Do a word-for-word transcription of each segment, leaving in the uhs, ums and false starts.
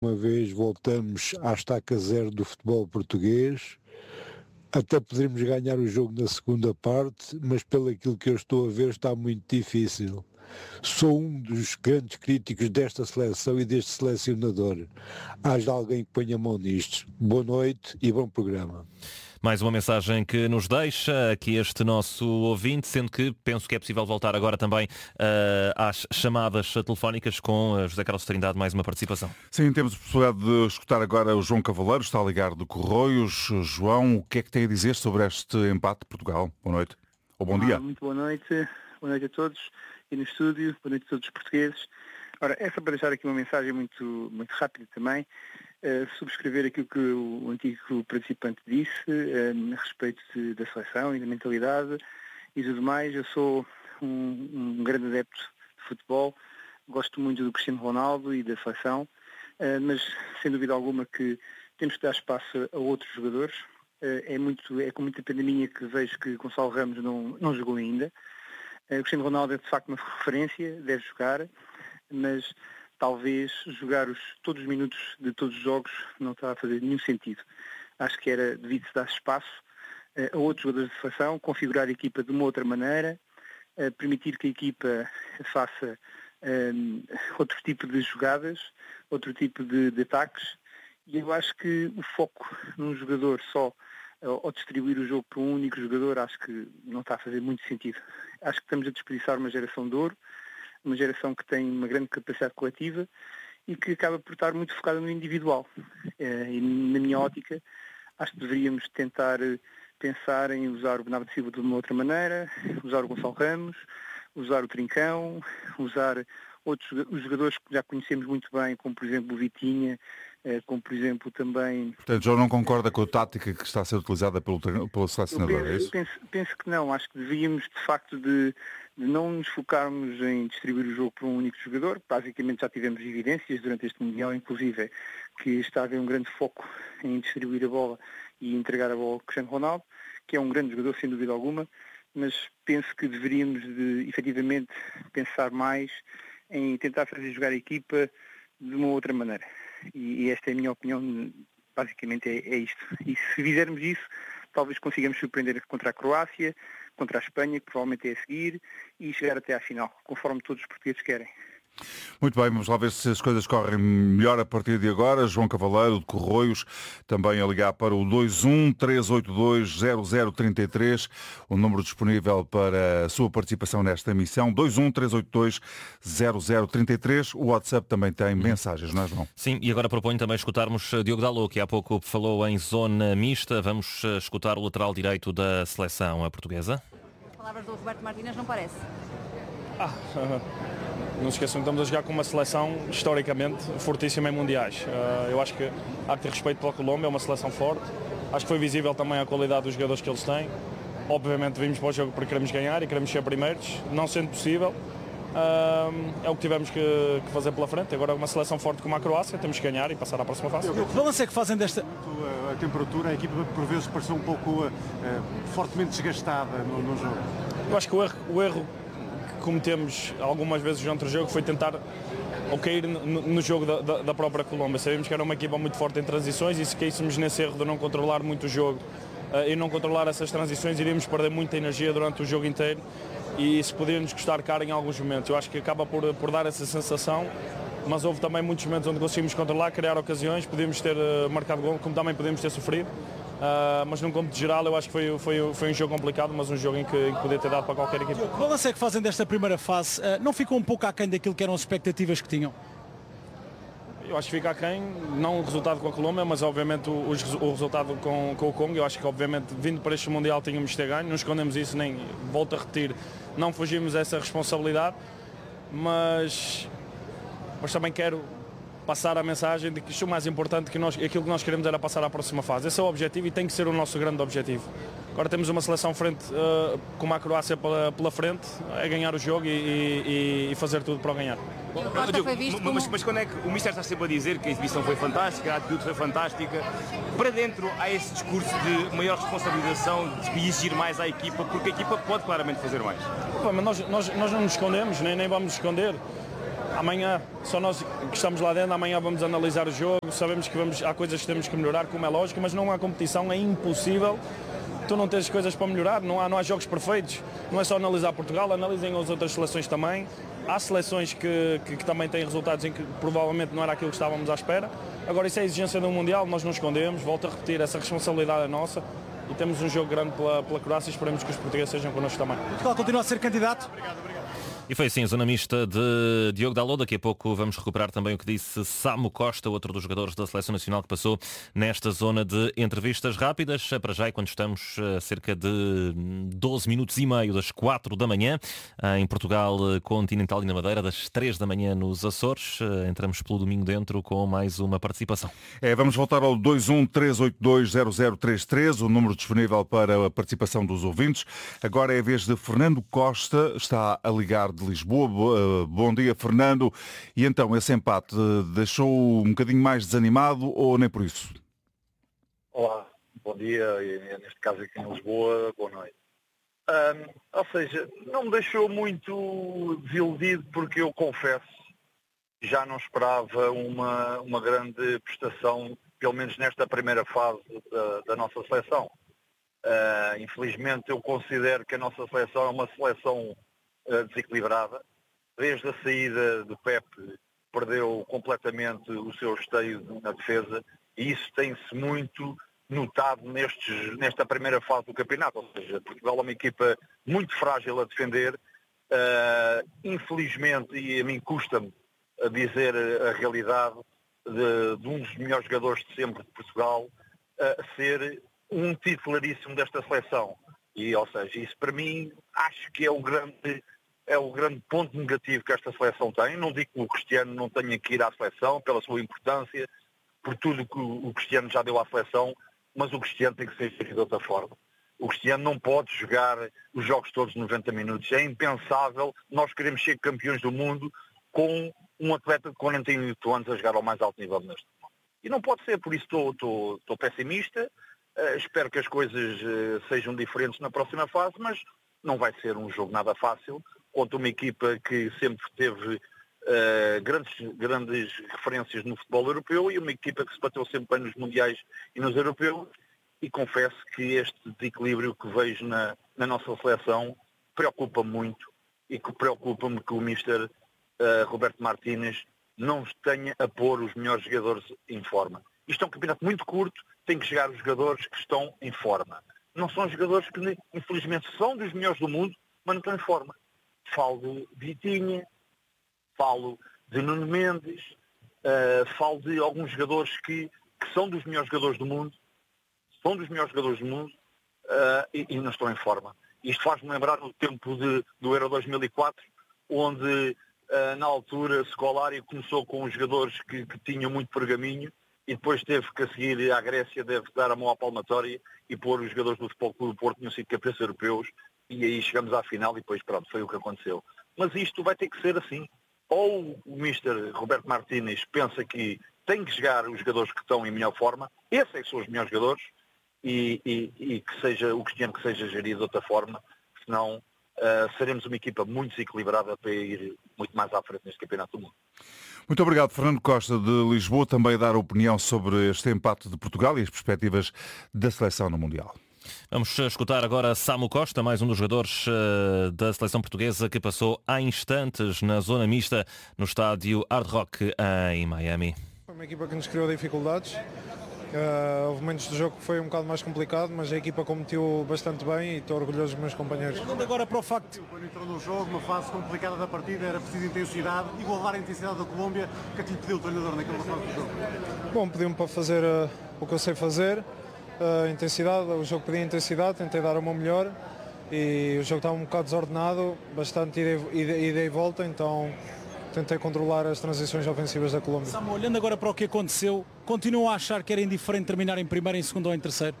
Uma vez voltamos à estaca zero do futebol português, até poderemos ganhar o jogo na segunda parte, mas pelo aquilo que eu estou a ver está muito difícil. Sou um dos grandes críticos desta seleção e deste selecionador. Haja alguém que ponha a mão nisto. Boa noite e bom programa. Mais uma mensagem que nos deixa aqui este nosso ouvinte, sendo que penso que é possível voltar agora também uh, às chamadas telefónicas com José Carlos Trindade, mais uma participação. Sim, temos a possibilidade de escutar agora o João Cavaleiro, está a ligar do Corroios. João, o que é que tem a dizer sobre este empate de Portugal? Boa noite. Ou bom Olá, dia. Muito boa noite. Boa noite a todos e no estúdio. Boa noite a todos os portugueses. Ora, é só para deixar aqui uma mensagem muito, muito rápida também. Uh, subscrever aquilo que o antigo participante disse uh, a respeito de, da seleção e da mentalidade e tudo mais. Eu sou um, um grande adepto de futebol, gosto muito do Cristiano Ronaldo e da seleção, uh, mas sem dúvida alguma que temos que dar espaço a outros jogadores. Uh, é, muito, é com muita pena minha que vejo que Gonçalo Ramos não, não jogou ainda. Uh, o Cristiano Ronaldo é de facto uma referência, deve jogar, mas talvez jogar os, todos os minutos de todos os jogos não está a fazer nenhum sentido. Acho que era devido se dar espaço uh, a outros jogadores de seleção, configurar a equipa de uma outra maneira, uh, permitir que a equipa faça um, outro tipo de jogadas, outro tipo de, de ataques. E eu acho que o foco num jogador só, uh, ou distribuir o jogo para um único jogador, acho que não está a fazer muito sentido. Acho que estamos a desperdiçar uma geração de ouro, uma geração que tem uma grande capacidade coletiva e que acaba por estar muito focada no individual. E na minha ótica, acho que deveríamos tentar pensar em usar o Bernardo Silva de uma outra maneira, usar o Gonçalo Ramos, usar o Trincão, usar outros os jogadores que já conhecemos muito bem, como por exemplo o Vitinha, como por exemplo também... Portanto, João não concorda com a tática que está a ser utilizada pelo, pelo selecionador, penso, é isso? Penso, penso que não, acho que devíamos de facto de, de não nos focarmos em distribuir o jogo para um único jogador. Basicamente já tivemos evidências durante este Mundial, inclusive, que está a haver um grande foco em distribuir a bola e entregar a bola ao Cristiano Ronaldo, que é um grande jogador sem dúvida alguma, mas penso que deveríamos de, efetivamente pensar mais em tentar fazer jogar a equipa de uma outra maneira. E, e esta é a minha opinião, basicamente é, é isto. E se fizermos isso, talvez consigamos surpreender contra a Croácia, contra a Espanha, que provavelmente é a seguir, e chegar até à final, conforme todos os portugueses querem. Muito bem, vamos lá ver se as coisas correm melhor a partir de agora. João Cavaleiro, de Corroios, também a ligar para o dois um três oito dois zero zero três três, o número disponível para a sua participação nesta emissão, dois um três oito dois zero zero três três. O WhatsApp também tem mensagens, não é, João? Sim, e agora proponho também escutarmos Diogo Dalot, que há pouco falou em zona mista. Vamos escutar o lateral direito da seleção portuguesa. As palavras do Roberto Martínez não parece? Ah, não se esqueçam que estamos a jogar com uma seleção historicamente fortíssima em mundiais. Eu acho que há que ter respeito pela Colômbia, é uma seleção forte. Acho que foi visível também a qualidade dos jogadores que eles têm. Obviamente vimos para o jogo porque queremos ganhar e queremos ser primeiros, não sendo possível. É o que tivemos que fazer pela frente. Agora uma seleção forte como a Croácia, temos que ganhar e passar à próxima fase. Que balanço é que fazem desta... A temperatura, a equipa por vezes pareceu um pouco uh, fortemente desgastada no, no jogo. Eu acho que o erro, o erro cometemos algumas vezes durante o jogo foi tentar ou cair no, no jogo da, da, da própria Colômbia. Sabíamos que era uma equipa muito forte em transições e se caíssemos nesse erro de não controlar muito o jogo uh, e não controlar essas transições, iríamos perder muita energia durante o jogo inteiro e isso poderia-nos custar caro em alguns momentos. Eu acho que acaba por, por dar essa sensação, mas houve também muitos momentos onde conseguimos controlar, criar ocasiões, podíamos ter uh, marcado gol, como também podíamos ter sofrido. Uh, mas num cômputo geral eu acho que foi, foi, foi um jogo complicado, mas um jogo em que, em que podia ter dado para qualquer equipe. Que balanço é que fazem desta primeira fase? Uh, não ficou um pouco aquém daquilo que eram as expectativas que tinham? Eu acho que fica aquém, não o resultado com a Colômbia, mas obviamente o, o resultado com, com o Congo. Eu acho que obviamente vindo para este Mundial tínhamos de ter ganho, não escondemos isso, nem volto a repetir, não fugimos a essa responsabilidade, mas, mas também quero passar a mensagem de que isto é o mais importante, que nós, aquilo que nós queremos era passar à próxima fase. Esse é o objetivo e tem que ser o nosso grande objetivo. Agora temos uma seleção frente, uh, com a Croácia pela, pela frente, a ganhar o jogo e, e, e fazer tudo para o ganhar. Bom, Costa foi visto como... mas, mas quando é que o Mister está sempre a dizer que a exibição foi fantástica, a atitude foi fantástica, para dentro há esse discurso de maior responsabilização, de exigir mais à equipa, porque a equipa pode claramente fazer mais. Bom, mas nós, nós, nós não nos escondemos, nem, nem vamos esconder. amanhã, só nós que estamos lá dentro, amanhã vamos analisar o jogo, sabemos que vamos, há coisas que temos que melhorar, como é lógico, mas não há competição, é impossível tu não tens coisas para melhorar, não há, não há jogos perfeitos, não é só analisar Portugal, analisem as outras seleções também. Há seleções que, que, que também têm resultados em que provavelmente não era aquilo que estávamos à espera. Agora isso é a exigência do Mundial, nós não escondemos, volto a repetir, essa responsabilidade é nossa e temos um jogo grande pela, pela Croácia e esperemos que os portugueses sejam connosco também. Portugal continua a ser candidato? Obrigado, obrigado. E foi assim a zona mista de Diogo Dalot. Daqui a pouco vamos recuperar também o que disse Samu Costa, outro dos jogadores da Seleção Nacional que passou nesta zona de entrevistas rápidas. Para já, quando estamos a cerca de doze minutos e meio das quatro da manhã, em Portugal continental e na Madeira, das três da manhã nos Açores. Entramos pelo domingo dentro com mais uma participação. É, vamos voltar ao dois um três oito dois zero zero três três, o número disponível para a participação dos ouvintes. Agora é a vez de Fernando Costa, está a ligar de Lisboa. Bom dia, Fernando. E então, esse empate deixou um bocadinho mais desanimado ou nem por isso? Olá, bom dia, e neste caso aqui em Lisboa, boa noite. Um, ou seja, não me deixou muito desiludido porque eu confesso, já não esperava uma, uma grande prestação, pelo menos nesta primeira fase da, da nossa seleção. Uh, infelizmente eu considero que a nossa seleção é uma seleção desequilibrada. Desde a saída do Pepe perdeu completamente o seu esteio na defesa e isso tem-se muito notado nestes, nesta primeira fase do campeonato. Ou seja, Portugal é uma equipa muito frágil a defender. Uh, infelizmente, e a mim custa-me a dizer a realidade de, de um dos melhores jogadores de sempre de Portugal uh, ser um titularíssimo desta seleção. E, ou seja, isso para mim acho que é o grande, é o grande ponto negativo que esta seleção tem. Não digo que o Cristiano não tenha que ir à seleção pela sua importância, por tudo que o Cristiano já deu à seleção, mas o Cristiano tem que ser gerido de outra forma. O Cristiano não pode jogar os jogos todos noventa minutos. É impensável nós queremos ser campeões do mundo com um atleta de quarenta e oito anos a jogar ao mais alto nível neste momento. E não pode ser, por isso estou, estou, estou pessimista. Uh, espero que as coisas uh, sejam diferentes na próxima fase, mas não vai ser um jogo nada fácil contra uma equipa que sempre teve uh, grandes, grandes referências no futebol europeu e uma equipa que se bateu sempre bem nos mundiais e nos europeus. E confesso que este desequilíbrio que vejo na, na nossa seleção preocupa muito e que preocupa-me que o mister uh, Roberto Martínez não tenha a pôr os melhores jogadores em forma. Isto é um campeonato muito curto, tem que chegar os jogadores que estão em forma. Não são jogadores que, infelizmente, são dos melhores do mundo, mas não estão em forma. Falo de Vitinha, falo de Nuno Mendes, uh, falo de alguns jogadores que, que são dos melhores jogadores do mundo, são dos melhores jogadores do mundo uh, e, e não estão em forma. Isto faz-me lembrar no tempo de, do Euro dois mil e quatro, onde, uh, na altura, Scolari começou com os jogadores que, que tinham muito pergaminho, e depois teve que a seguir à Grécia, deve dar a mão à palmatória e pôr os jogadores do Futebol Clube do Porto tinham sido campeões europeus e aí chegamos à final e depois pronto, foi o que aconteceu. Mas isto vai ter que ser assim. Ou o mister Roberto Martínez pensa que tem que chegar os jogadores que estão em melhor forma, esses é que são os melhores jogadores e, e, e que seja o Cristiano que seja gerido de outra forma, senão uh, seremos uma equipa muito desequilibrada para ir muito mais à frente neste campeonato do mundo. Muito obrigado, Fernando Costa de Lisboa, também a dar opinião sobre este empate de Portugal e as perspectivas da seleção no Mundial. Vamos escutar agora Samu Costa, mais um dos jogadores uh, da seleção portuguesa que passou há instantes na zona mista no estádio Hard Rock em Miami. Foi uma equipa que nos criou dificuldades. Uh, houve momentos do jogo que foi um bocado mais complicado, mas a equipa competiu bastante bem e estou orgulhoso dos meus companheiros. Olhando agora para o facto, quando entrou no jogo, uma fase complicada da partida, era preciso intensidade, igualar a intensidade da Colômbia. O que é que lhe pediu o treinador naquela fase do jogo? Bom, pediu-me para fazer uh, o que eu sei fazer, uh, intensidade, o jogo pedia intensidade, tentei dar o meu melhor e o jogo estava um bocado desordenado, bastante ida e, ida, ida e volta, então tentei controlar as transições ofensivas da Colômbia. Samu, olhando agora para o que aconteceu, continua a achar que era indiferente terminar em primeiro, em segundo ou em terceiro?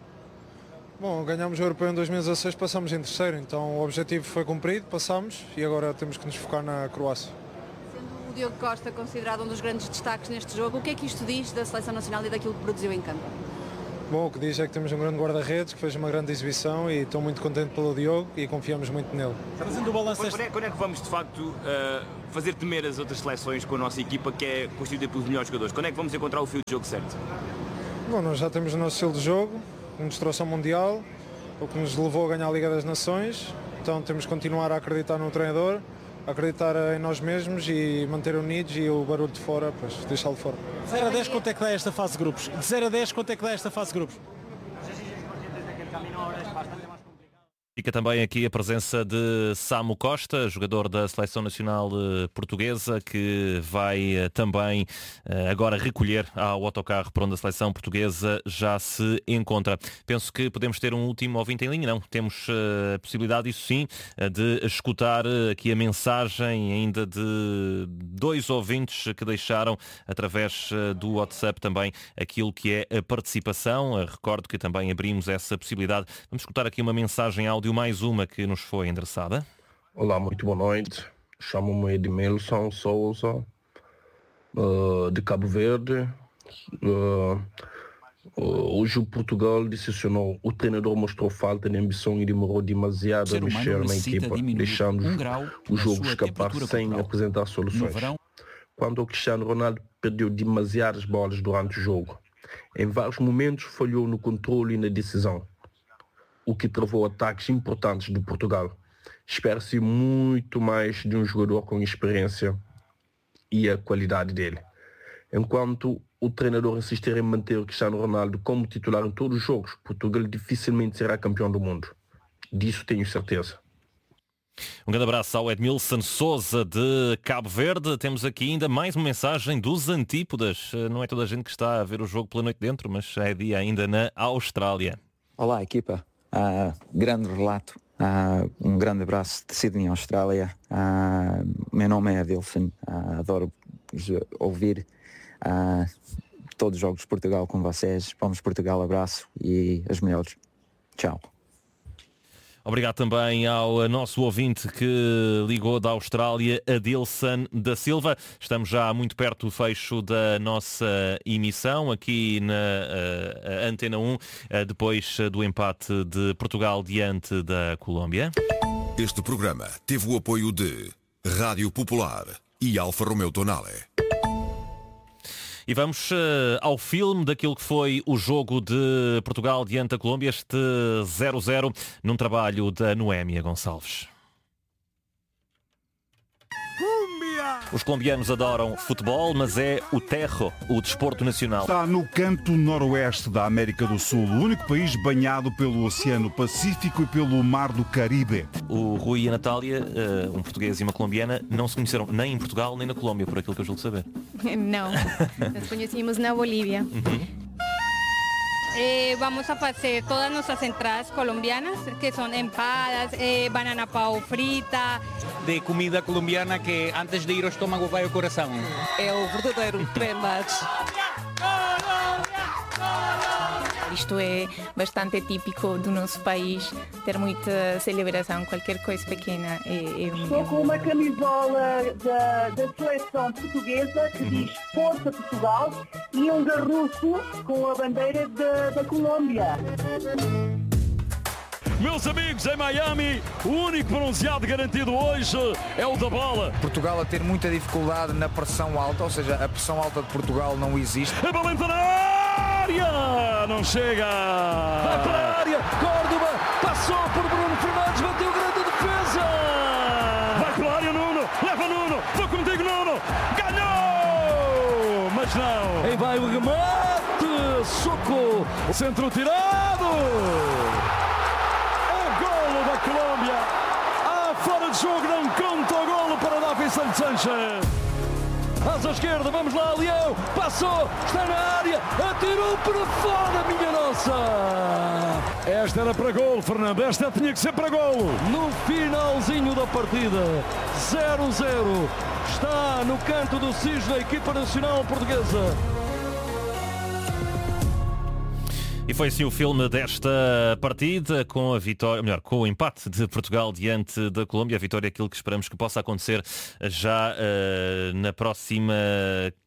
Bom, ganhámos o Europeu em dois mil e dezasseis, passamos em terceiro, então o objetivo foi cumprido, passamos e agora temos que nos focar na Croácia. Sendo o Diogo Costa considerado um dos grandes destaques neste jogo, o que é que isto diz da Seleção Nacional e daquilo que produziu em campo? Bom, o que diz é que temos um grande guarda-redes que fez uma grande exibição e estou muito contente pelo Diogo e confiamos muito nele. Fazendo o balanço quando, é, quando é que vamos de facto uh, fazer temer as outras seleções com a nossa equipa que é constituída pelos melhores jogadores? Quando é que vamos encontrar o fio de jogo certo? Bom, nós já temos o nosso estilo de jogo, que nos trouxe ao Mundial, o que nos levou a ganhar a Liga das Nações, então temos que continuar a acreditar no treinador, acreditar em nós mesmos e manter unidos e o barulho de fora, pois deixá-lo fora. De zero a dez, quanto é que dá esta fase de grupos? De zero a dez, quanto é que dá esta fase de grupos? Fica também aqui a presença de Samu Costa, jogador da Seleção Nacional Portuguesa, que vai também agora recolher ao autocarro para onde a Seleção Portuguesa já se encontra. Penso que podemos ter um último ouvinte em linha, não? Temos a possibilidade, isso sim, de escutar aqui a mensagem ainda de dois ouvintes que deixaram através do WhatsApp também aquilo que é a participação. Recordo que também abrimos essa possibilidade. Vamos escutar aqui uma mensagem áudio, mais uma que nos foi endereçada. Olá, muito boa noite. Chamo-me Edmilson Souza, uh, de Cabo Verde. Uh, uh, hoje o Portugal decepcionou. O treinador mostrou falta de ambição e demorou demasiado a mexer na equipa, deixando um o jogo escapar sem cultural. apresentar soluções. Quando o Cristiano Ronaldo perdeu demasiadas bolas durante o jogo. Em vários momentos falhou no controle e na decisão, o que travou ataques importantes do Portugal. Espera-se muito mais de um jogador com experiência e a qualidade dele. Enquanto o treinador insistir em manter o Cristiano Ronaldo como titular em todos os jogos, Portugal dificilmente será campeão do mundo. Disso tenho certeza. Um grande abraço ao Edmilson Souza de Cabo Verde. Temos aqui ainda mais uma mensagem dos Antípodas. Não é toda a gente que está a ver o jogo pela noite dentro, mas é dia ainda na Austrália. Olá, equipa. Uh, grande relato, uh, um grande abraço de Sydney, Austrália. Uh, meu nome é Adilson, uh, adoro ouvir uh, todos os jogos de Portugal com vocês. Vamos Portugal, abraço e as melhores. Tchau. Obrigado também ao nosso ouvinte que ligou da Austrália, Adilson da Silva. Estamos já muito perto do fecho da nossa emissão aqui na uh, Antena um, uh, depois do empate de Portugal diante da Colômbia. Este programa teve o apoio de Rádio Popular e Alfa Romeo Tonale. E vamos uh, ao filme daquilo que foi o jogo de Portugal diante da Colômbia, este zero a zero, num trabalho da Noémia Gonçalves. Os colombianos adoram futebol, mas é o terro, o desporto nacional. Está no canto noroeste da América do Sul, o único país banhado pelo Oceano Pacífico e pelo Mar do Caribe. O Rui e a Natália, um português e uma colombiana, não se conheceram nem em Portugal nem na Colômbia, por aquilo que eu julgo saber. Não, nos conhecimos na Bolívia. Uhum. Eh, vamos a hacer todas nuestras entradas colombianas, que son empadas, eh, banana pau frita. De comida colombiana que antes de ir ao estômago vai ao coração. É o verdadeiro pré-match. Isto é bastante típico do nosso país, ter muita celebração, qualquer coisa pequena. É, é um... Estou com uma camisola da, da seleção portuguesa que diz Força Portugal e um garrufo com a bandeira da, da Colômbia. Meus amigos, em Miami, o único bronzeado garantido hoje é o da bola. Portugal a ter muita dificuldade na pressão alta, ou seja, a pressão alta de Portugal não existe. A bola entra na área, não chega. Vai para a área, Córdoba, passou por Bruno Fernandes, bateu grande defesa. Vai para a área, Nuno, leva Nuno, vou contigo, Nuno, ganhou, mas não. Aí vai o remate, soco, centro tirado. Da Colômbia, ah, fora de jogo, não conta o golo para Davinson Sanchez. Asa esquerda, vamos lá, Leão, passou, está na área, atirou para fora, minha nossa. Esta era para golo, Fernando, esta tinha que ser para golo. No finalzinho da partida, zero a zero, está no canto do Cisne a equipa nacional portuguesa. E foi assim o filme desta partida, com a vitória, melhor, com o empate de Portugal diante da Colômbia. A vitória é aquilo que esperamos que possa acontecer já uh, na próxima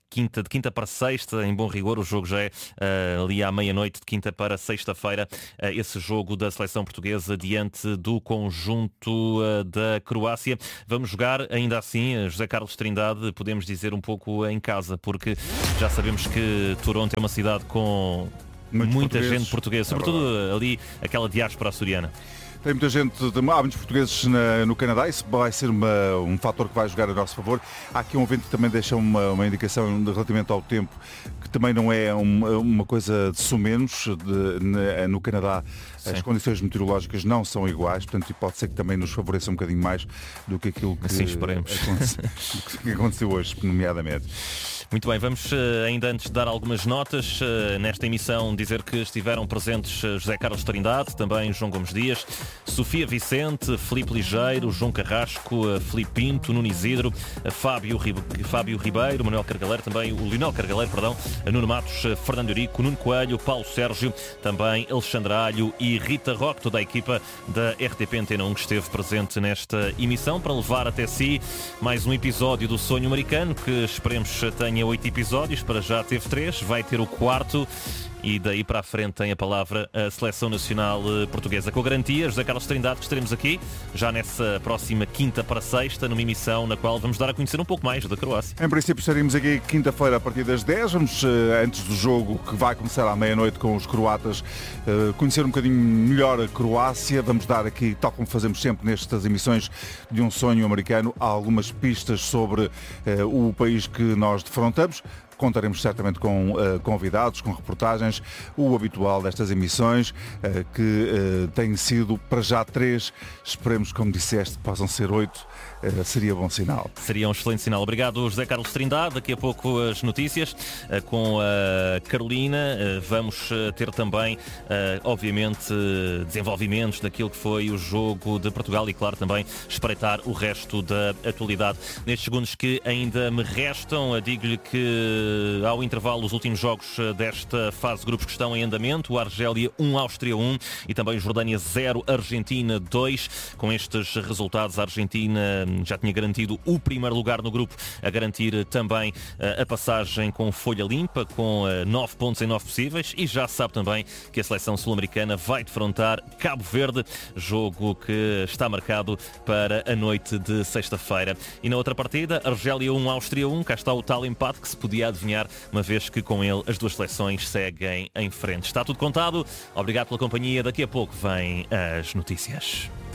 quinta, de quinta para sexta, em bom rigor, o jogo já é uh, ali à meia-noite, de quinta para sexta-feira, uh, esse jogo da seleção portuguesa diante do conjunto uh, da Croácia. Vamos jogar, ainda assim, uh, José Carlos Trindade, podemos dizer um pouco em casa, porque já sabemos que Toronto é uma cidade com muitos muita portugueses. gente portuguesa, sobretudo É ali aquela diáspora açoriana. Tem muita gente, há muitos portugueses na, no Canadá, isso vai ser uma, um fator que vai jogar a nosso favor. Há aqui um evento que também deixa uma, uma indicação relativamente ao tempo, que também não é uma, uma coisa de sumenos. De, na, no Canadá Sim. as condições meteorológicas não são iguais, portanto pode ser que também nos favoreça um bocadinho mais do que aquilo que, assim esperemos. Aconte, que aconteceu hoje, nomeadamente. Muito bem, vamos ainda antes de dar algumas notas nesta emissão dizer que estiveram presentes José Carlos Trindade, também João Gomes Dias, Sofia Vicente, Filipe Ligeiro, João Carrasco, Filipe Pinto, Nuno Isidro, Fábio, Fábio Ribeiro, Manuel Cargaleiro, também o Lionel Cargaleiro, perdão, Nuno Matos, Fernando Eurico, Nuno Coelho, Paulo Sérgio, também Alexandre Alho e Rita Roque, toda a equipa da R T P Antena um que esteve presente nesta emissão para levar até si mais um episódio do Sonho Americano, que esperemos tenha oito episódios, para já teve três, vai ter o quarto e daí para a frente tem a palavra a Seleção Nacional Portuguesa. Com a garantia, José Carlos Trindade, que estaremos aqui já nessa próxima quinta para sexta, numa emissão na qual vamos dar a conhecer um pouco mais da Croácia. Em princípio estaremos aqui quinta-feira a partir das dez, vamos antes do jogo que vai começar à meia-noite com os croatas, conhecer um bocadinho melhor a Croácia. Vamos dar aqui, tal como fazemos sempre nestas emissões de Um Sonho Americano, algumas pistas sobre o país que nós defrontamos. Contaremos certamente com uh, convidados, com reportagens, o habitual destas emissões, uh, que uh, têm sido para já três. Esperemos, como disseste, possam ser oito. Uh, seria bom sinal. Seria um excelente sinal. Obrigado, José Carlos Trindade. Daqui a pouco as notícias uh, com a Carolina. Uh, vamos uh, ter também, uh, obviamente, uh, desenvolvimentos daquilo que foi o jogo de Portugal e, claro, também espreitar o resto da atualidade. Nestes segundos que ainda me restam, uh, digo-lhe que ao intervalo os últimos jogos desta fase de grupos que estão em andamento, o Argélia um, Áustria um e também Jordânia zero, Argentina dois. Com estes resultados a Argentina já tinha garantido o primeiro lugar no grupo, a garantir também a passagem com folha limpa, com nove pontos em nove possíveis, e já sabe também que a seleção sul-americana vai defrontar Cabo Verde, jogo que está marcado para a noite de sexta-feira. E na outra partida, Argélia um, Áustria um, cá está o tal empate que se podia adivinhar, uma vez que com ele as duas seleções seguem em frente. Está tudo contado. Obrigado pela companhia. Daqui a pouco vêm as notícias.